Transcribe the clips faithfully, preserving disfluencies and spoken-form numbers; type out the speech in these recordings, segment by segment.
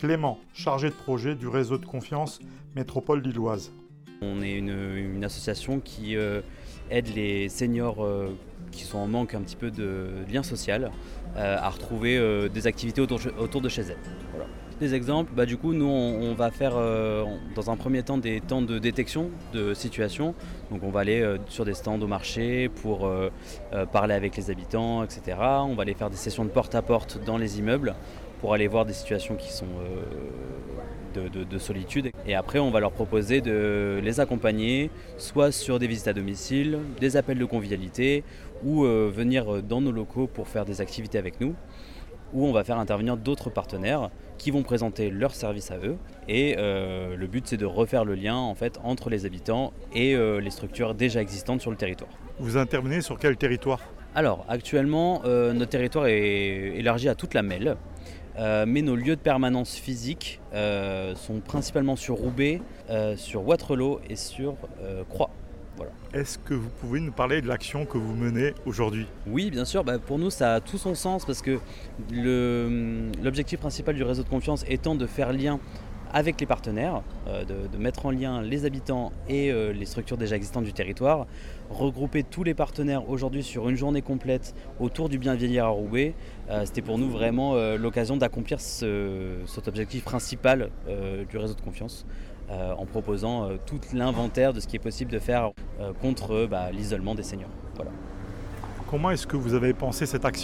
Clément, chargé de projet du réseau de confiance Métropole Lilloise. On est une, une association qui euh, aide les seniors euh, qui sont en manque un petit peu de lien social euh, à retrouver euh, des activités autour, autour de chez elles. Voilà. Des exemples, bah, du coup nous on, on va faire euh, dans un premier temps des temps de détection de situation. Donc on va aller euh, sur des stands au marché pour euh, euh, parler avec les habitants, et cetera. On va aller faire des sessions de porte-à-porte dans les immeubles pour aller voir des situations qui sont euh, de, de, de solitude. Et après on va leur proposer de les accompagner soit sur des visites à domicile, des appels de convivialité ou euh, venir dans nos locaux pour faire des activités avec nous, où on va faire intervenir d'autres partenaires qui vont présenter leurs services à eux. Et euh, le but c'est de refaire le lien en fait, entre les habitants et euh, les structures déjà existantes sur le territoire. Vous intervenez sur quel territoire ? Alors actuellement euh, notre territoire est élargi à toute la Melle. Euh, mais nos lieux de permanence physiques euh, sont principalement sur Roubaix, euh, sur Wattrelos et sur euh, Croix. Voilà. Est-ce que vous pouvez nous parler de l'action que vous menez aujourd'hui ? Oui, bien sûr. Bah, pour nous, ça a tout son sens parce que le, l'objectif principal du réseau de confiance étant de faire lien avec les partenaires, euh, de, de mettre en lien les habitants et euh, les structures déjà existantes du territoire, regrouper tous les partenaires aujourd'hui sur une journée complète autour du bien vieillir à Roubaix, euh, c'était pour nous vraiment euh, l'occasion d'accomplir ce, cet objectif principal euh, du réseau de confiance, euh, en proposant euh, tout l'inventaire de ce qui est possible de faire euh, contre bah, l'isolement des seniors. Voilà. Comment est-ce que vous avez pensé cette action ?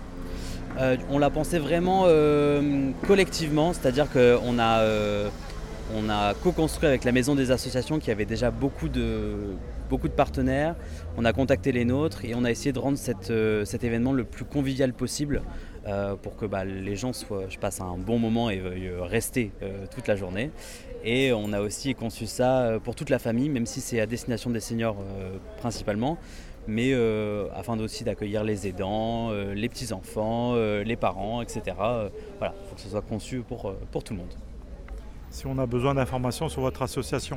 Euh, on l'a pensé vraiment euh, collectivement, c'est-à-dire qu'on a, euh, on a co-construit avec la Maison des associations qui avait déjà beaucoup de, beaucoup de partenaires. On a contacté les nôtres et on a essayé de rendre cette, euh, cet événement le plus convivial possible euh, pour que bah, les gens soient, je passe un bon moment et veuillent rester euh, toute la journée. Et on a aussi conçu ça pour toute la famille, même si c'est à destination des seniors euh, principalement. mais euh, afin aussi d'accueillir les aidants, euh, les petits-enfants, euh, les parents, et cetera. Euh, voilà, il faut que ce soit conçu pour, euh, pour tout le monde. Si on a besoin d'informations sur votre association,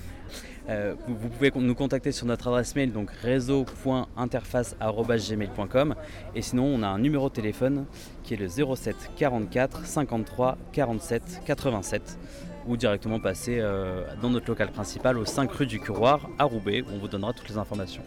euh, vous, vous pouvez nous contacter sur notre adresse mail, donc réseau point interface arobase gmail point com, et sinon on a un numéro de téléphone qui est le zéro sept quarante-quatre cinquante-trois quarante-sept quatre-vingt-sept, ou directement passer euh, dans notre local principal au cinq rue du Curoir à Roubaix, où on vous donnera toutes les informations.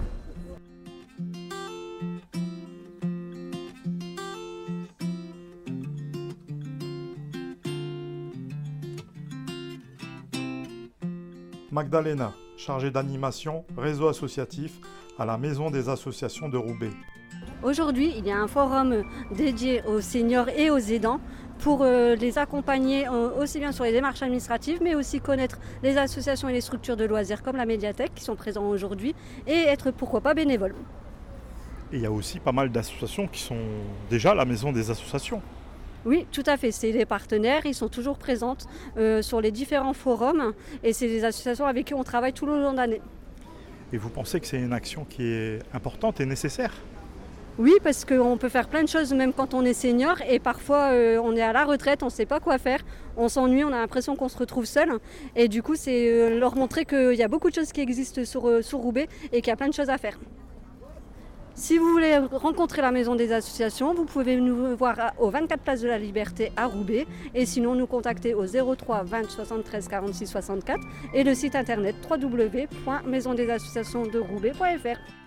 Magdalena, chargée d'animation, réseau associatif à la Maison des associations de Roubaix. Aujourd'hui, il y a un forum dédié aux seniors et aux aidants pour euh, les accompagner euh, aussi bien sur les démarches administratives, mais aussi connaître les associations et les structures de loisirs comme la médiathèque qui sont présents aujourd'hui et être pourquoi pas bénévole. Et il y a aussi pas mal d'associations qui sont déjà à la Maison des associations. Oui, tout à fait. C'est des partenaires, ils sont toujours présents euh, sur les différents forums et c'est des associations avec qui on travaille tout le long de l'année. Et vous pensez que c'est une action qui est importante et nécessaire ? Oui, parce qu'on peut faire plein de choses même quand on est senior et parfois euh, on est à la retraite, on ne sait pas quoi faire, on s'ennuie, on a l'impression qu'on se retrouve seul et du coup c'est euh, leur montrer qu'il y a beaucoup de choses qui existent sur, euh, sur Roubaix et qu'il y a plein de choses à faire. Si vous voulez rencontrer la Maison des associations, vous pouvez nous voir au vingt-quatre place de la Liberté à Roubaix et sinon nous contacter au zéro trois vingt soixante-treize quarante-six soixante-quatre et le site internet w w w point maison des associations de roubaix point f r.